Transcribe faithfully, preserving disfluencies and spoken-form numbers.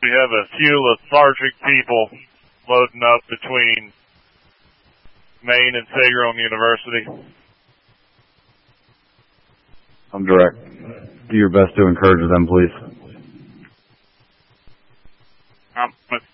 We have a few lethargic people loading up between Maine and Sagron University. I'm direct. Do your best to encourage them, please. I'm with